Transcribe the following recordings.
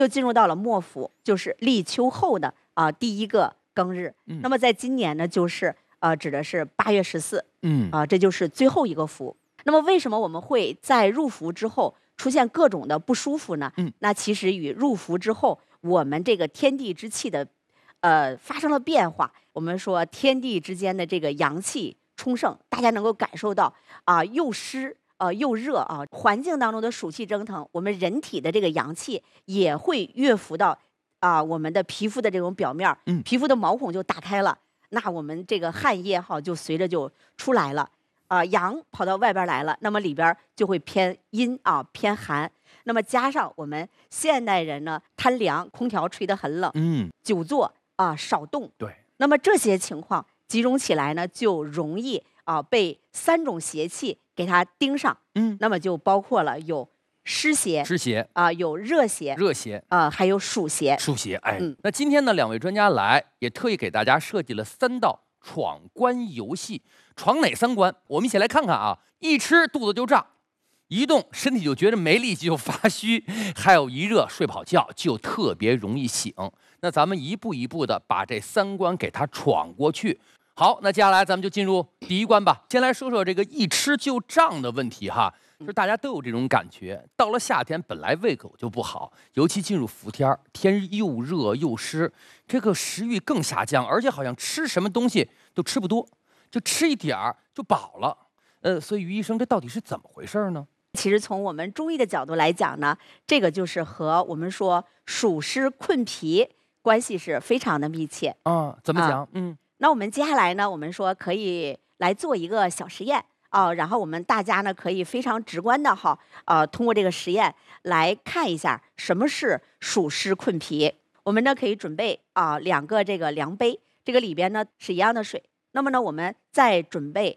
又进入到了末伏，就是立秋后的第一个庚日。那么在今年呢，就是指的是8月14，这就是最后一个伏。那么为什么我们会在入伏之后出现各种的不舒服呢？那其实与入伏之后我们这个天地之气的发生了变化。我们说天地之间的这个阳气充盛，大家能够感受到又湿又热环境当中的暑气蒸腾，我们人体的这个阳气也会跃浮到我们的皮肤的这种表面，皮肤的毛孔就打开了，那我们这个汗液就随着就出来了。阳跑到外边来了，那么里边就会偏阴偏寒。那么加上我们现代人呢贪凉，空调吹得很冷，久坐少动， 对， 那么这些情况集中起来呢，就容易被3种邪气给它盯上。那么就包括了有湿邪，有热邪，还有暑邪。 那今天呢，2位专家来也特意给大家设计了3道闯关游戏，闯哪3关？我们一起来看看啊！一吃肚子就胀，一动身体就觉得没力气就发虚，还有一热睡不好觉就特别容易醒。那咱们一步一步的把这3关给它闯过去。好，那接下来咱们就进入第1关吧。先来说说这个一吃就胀的问题哈，就是大家都有这种感觉，到了夏天本来胃口就不好，尤其进入伏天，天又热又湿，这个食欲更下降，而且好像吃什么东西都吃不多，就吃一点儿就饱了。所以于医生，这到底是怎么回事呢？ 其实从我们中医的角度来讲呢，这个就是和我们说暑湿困脾关系是非常的密切。 怎么讲？ 那我们接下来呢，我们说可以来做一个小实验然后我们大家呢可以非常直观的通过这个实验来看一下什么是暑湿困脾。我们呢可以准备2个这个量杯，这个里边呢是一样的水。那么呢，我们再准备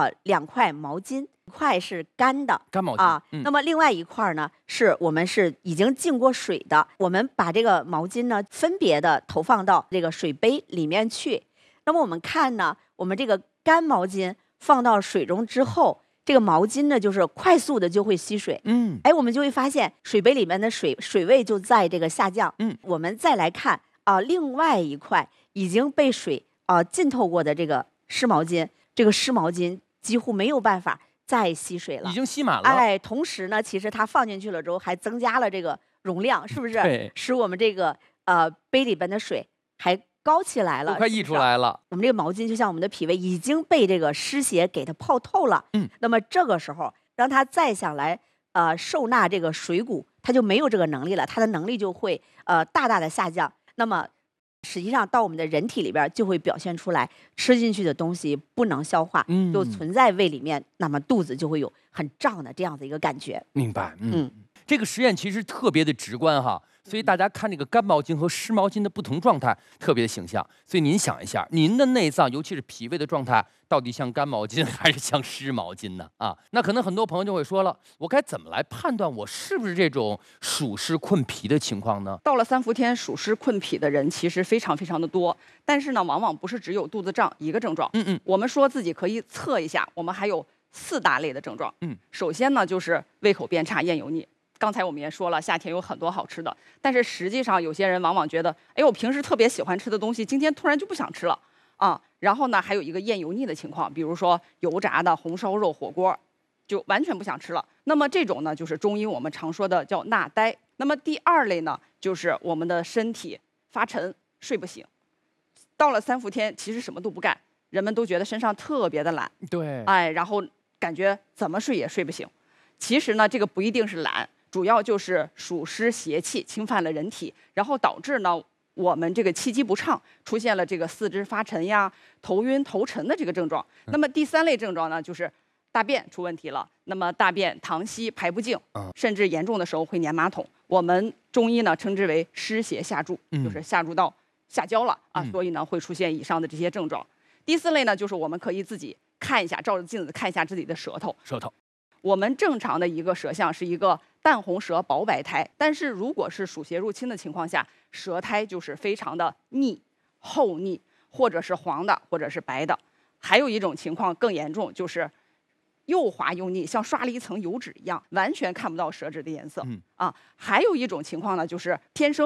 2块毛巾，一块是干的干毛巾那么另外一块呢我们是已经浸过水的。我们把这个毛巾呢分别的投放到这个水杯里面去。那么我们看呢，我们这个干毛巾放到水中之后，这个毛巾呢就是快速的就会吸水。我们就会发现水杯里面的水位就在这个下降。我们再来看另外一块已经被水浸透过的这个湿毛巾，这个湿毛巾几乎没有办法再吸水了， 已经吸满了。 同时呢，其实它放进去了之后，还增加了这个容量，是不是？ 对， 使我们这个杯里边的水还高起来了， 都快溢出来了。 我们这个毛巾就像我们的脾胃已经被这个湿邪给它泡透了。那么这个时候，当它再想来受纳这个水谷，它就没有这个能力了，它的能力就会大大的下降。那么实际上到我们的人体里边就会表现出来，吃进去的东西不能消化，就存在胃里面，那么肚子就会有很胀的这样的一个感觉。 明白。这个实验其实特别的直观哈，所以大家看这个干毛巾和湿毛巾的不同状态特别的形象。所以您想一下，您的内脏尤其是脾胃的状态到底像干毛巾还是像湿毛巾呢？那可能很多朋友就会说了，我该怎么来判断我是不是这种暑湿困脾的情况呢？ 到了3伏天，暑湿困脾的人其实非常非常的多，但是呢，往往不是只有肚子胀一个症状。我们说自己可以测一下，我们还有4大类的症状。首先呢，就是胃口变差、厌油腻。刚才我们也说了，夏天有很多好吃的，但是实际上有些人往往觉得，我平时特别喜欢吃的东西，今天突然就不想吃了然后呢，还有一个厌油腻的情况，比如说油炸的、红烧肉、火锅，就完全不想吃了。那么这种呢，就是中医我们常说的叫纳呆。那么第2类呢，就是我们的身体发沉、睡不醒。到了3伏天，其实什么都不干，人们都觉得身上特别的懒。 对， 然后感觉怎么睡也睡不醒。其实呢，这个不一定是懒。主要就是暑湿邪气侵犯了人体，然后导致呢我们这个气机不畅，出现了这个四肢发沉呀、头晕头沉的这个症状。那么第3类症状呢，就是大便出问题了。那么大便溏稀排不净，甚至严重的时候会粘马桶。我们中医呢称之为湿邪下注，就是下注到下焦了所以呢会出现以上的这些症状。第4类呢，就是我们可以自己看一下，照着镜子看一下自己的舌头。我们正常的一个舌象是一个淡红舌薄白苔，但是如果是暑邪入侵的情况下，舌苔就是非常的腻、厚腻，或者是黄的，或者是白的。还有一种情况更严重，就是又滑又腻，像刷了一层油脂一样，完全看不到舌质的颜色。还有一种情况呢，就是天生